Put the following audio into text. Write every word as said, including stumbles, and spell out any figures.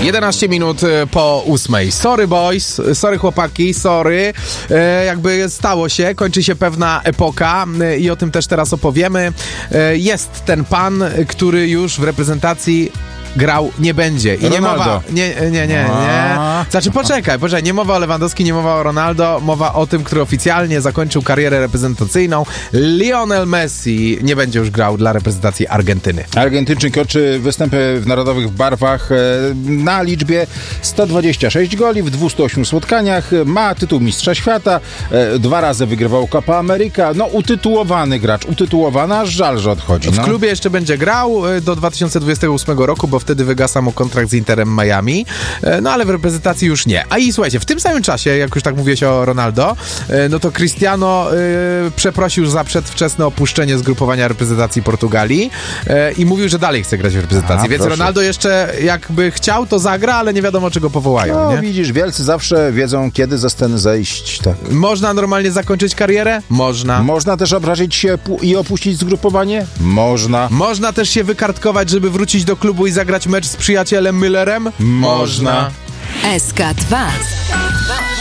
jedenaście minut po ósmej. Sorry boys, sorry chłopaki, sorry. E, jakby stało się, kończy się pewna epoka e, i o tym też teraz opowiemy. E, jest ten pan, który już w reprezentacji grał nie będzie. I nie mowa... Nie, nie, nie, nie. Znaczy poczekaj, poczekaj. Nie mowa o Lewandowskim, nie mowa o Ronaldo. Mowa o tym, który oficjalnie zakończył karierę reprezentacyjną. Lionel Messi nie będzie już grał dla reprezentacji Argentyny. Argentyńczyk kończy występy w narodowych barwach na liczbie sto dwadzieścia sześć goli w dwustu ośmiu spotkaniach. Ma tytuł mistrza świata. Dwa razy wygrywał Copa America. No utytułowany gracz. Utytułowany, aż żal, że odchodzi. W no. klubie jeszcze będzie grał do dwa tysiące dwudziestego ósmego roku, bo wtedy wygasa mu kontrakt z Interem Miami, no ale w reprezentacji już nie. A i słuchajcie, w tym samym czasie, jak już tak mówiłeś o Ronaldo, no to Cristiano y, przeprosił za przedwczesne opuszczenie zgrupowania reprezentacji Portugalii y, i mówił, że dalej chce grać w reprezentacji, A, więc proszę. Ronaldo jeszcze jakby chciał, to zagra, ale nie wiadomo, czego powołają. No nie? widzisz, wielcy zawsze wiedzą, kiedy ze sceny zejść. Tak. Można normalnie zakończyć karierę? Można. Można też obrazić się i opuścić zgrupowanie? Można. Można też się wykartkować, żeby wrócić do klubu i zagrać mecz z przyjacielem Müllerem? Można. S K dwa.